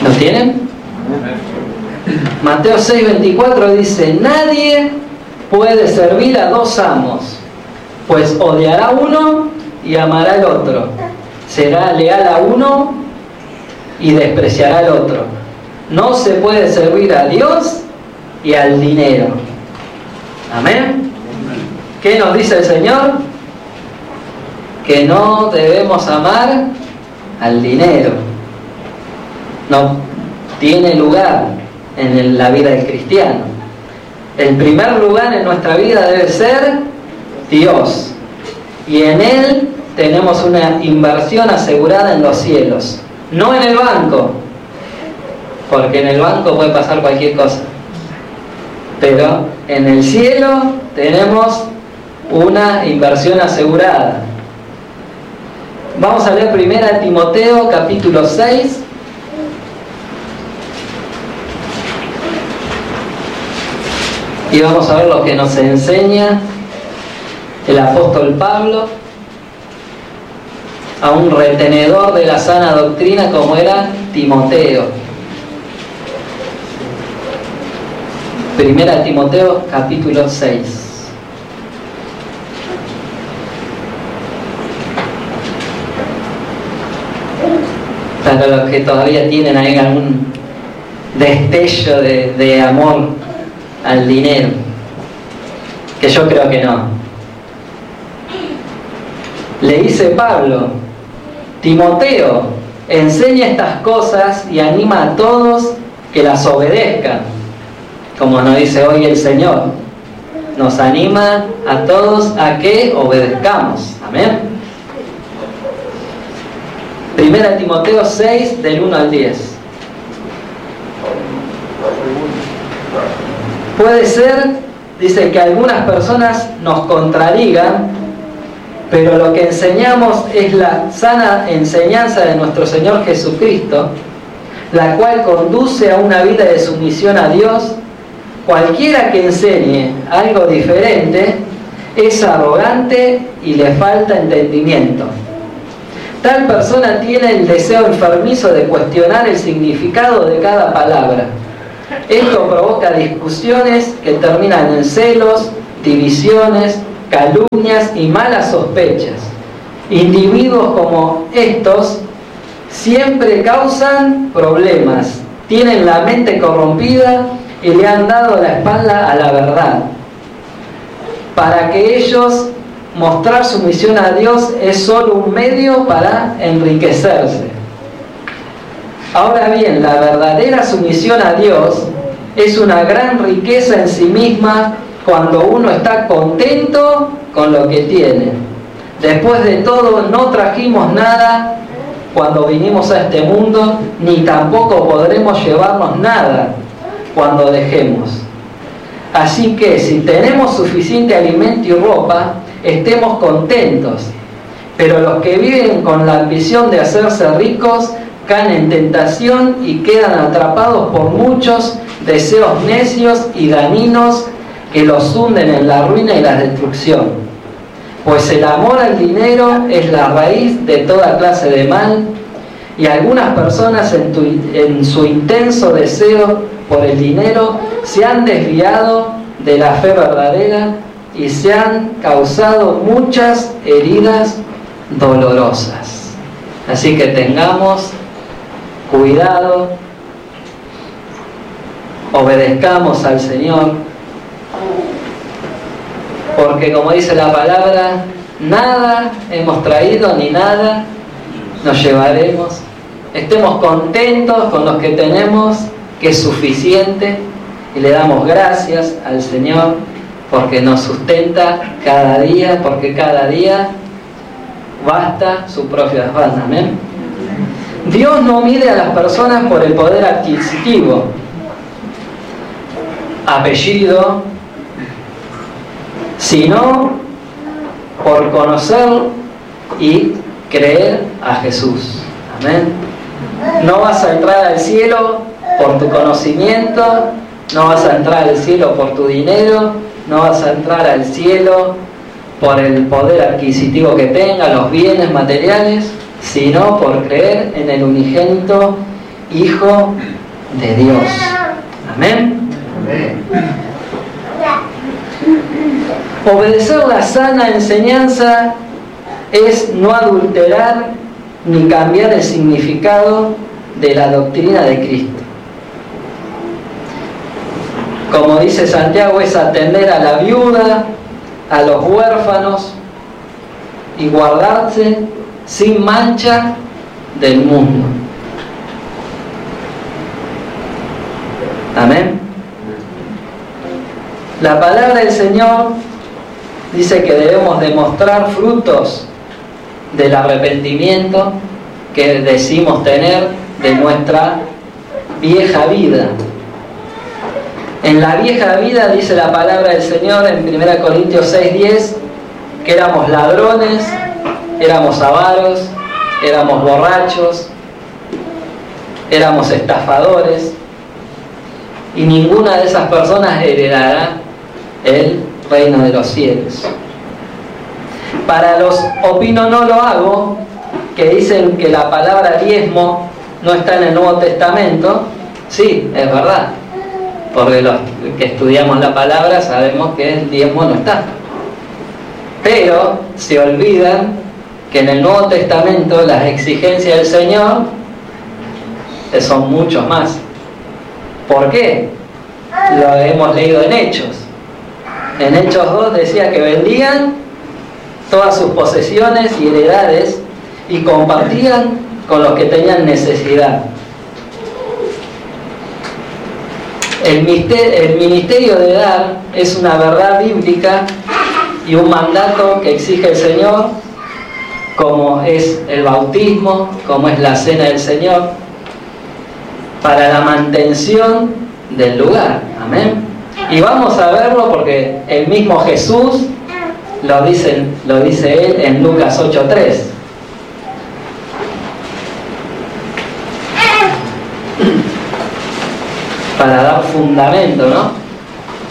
¿Lo tienen? Mateo 6:24 dice: nadie puede servir a dos amos, pues odiará a uno y amará al otro. Será leal a uno y despreciará al otro. No se puede servir a Dios y al dinero. Amén. ¿Qué nos dice el Señor? Que no debemos amar al dinero. No tiene lugar en la vida del cristiano. El primer lugar en nuestra vida debe ser Dios. Y en Él tenemos una inversión asegurada en los cielos. No en el banco, porque en el banco puede pasar cualquier cosa. Pero en el cielo tenemos una inversión asegurada. Vamos a leer 1 Timoteo capítulo 6. Y vamos a ver lo que nos enseña el apóstol Pablo a un retenedor de la sana doctrina como era Timoteo. 1 Timoteo capítulo 6. Para los que todavía tienen ahí algún destello de amor al dinero, que yo creo que no. Le dice Pablo: Timoteo, enseña estas cosas y anima a todos que las obedezcan, como nos dice hoy el Señor. Nos anima a todos a que obedezcamos. Amén. 1 Timoteo 6, del 1 al 10. Puede ser, dice, que algunas personas nos contradigan, pero lo que enseñamos es la sana enseñanza de nuestro Señor Jesucristo, la cual conduce a una vida de sumisión a Dios. Cualquiera que enseñe algo diferente es arrogante y le falta entendimiento. Tal persona tiene el deseo enfermizo de cuestionar el significado de cada palabra. Esto provoca discusiones que terminan en celos, divisiones, calumnias y malas sospechas. Individuos como estos siempre causan problemas, tienen la mente corrompida y le han dado la espalda a la verdad. Para que ellos mostrar sumisión a Dios es solo un medio para enriquecerse. Ahora bien, la verdadera sumisión a Dios es una gran riqueza en sí misma cuando uno está contento con lo que tiene. Después de todo, no trajimos nada cuando vinimos a este mundo, ni tampoco podremos llevarnos nada cuando dejemos. Así que si tenemos suficiente alimento y ropa, estemos contentos. Pero los que viven con la ambición de hacerse ricos caen en tentación y quedan atrapados por muchos deseos necios y dañinos que los hunden en la ruina y la destrucción. Pues el amor al dinero es la raíz de toda clase de mal, y algunas personas en su intenso deseo por el dinero se han desviado de la fe verdadera y se han causado muchas heridas dolorosas. Así que tengamos cuidado, obedezcamos al Señor, porque como dice la palabra, nada hemos traído ni nada nos llevaremos. Estemos contentos con lo que tenemos, que es suficiente, y le damos gracias al Señor porque nos sustenta cada día, porque cada día basta su propia afán. Amén. Dios no mide a las personas por el poder adquisitivo, apellido, sino por conocer y creer a Jesús. Amén. No vas a entrar al cielo por tu conocimiento, no vas a entrar al cielo por tu dinero, no vas a entrar al cielo por el poder adquisitivo que tengas, los bienes materiales, sino por creer en el unigénito hijo de Dios. Amén. Amén. Obedecer la sana enseñanza es no adulterar ni cambiar el significado de la doctrina de Cristo. Como dice Santiago, es atender a la viuda, a los huérfanos y guardarse sin mancha del mundo. Amén. La palabra del Señor dice que debemos demostrar frutos del arrepentimiento que decimos tener de nuestra vieja vida. En la vieja vida dice la palabra del Señor en 1 Corintios 6:10 que éramos ladrones, éramos avaros, éramos borrachos, éramos estafadores, y ninguna de esas personas heredará el reino de los cielos. Para los opino no lo hago, que dicen que la palabra diezmo no está en el Nuevo Testamento, sí, es verdad, porque los que estudiamos la palabra sabemos que el diezmo no está. Pero se olvidan que en el Nuevo Testamento las exigencias del Señor son muchos más. ¿Por qué? Lo hemos leído en Hechos. En Hechos 2 decía que vendían todas sus posesiones y heredades y compartían con los que tenían necesidad. El ministerio de dar es una verdad bíblica y un mandato que exige el Señor, como es el bautismo, como es la cena del Señor, para la mantención del lugar. Amén. Y vamos a verlo porque el mismo Jesús lo dice él en Lucas 8:3. Para dar fundamento, ¿no?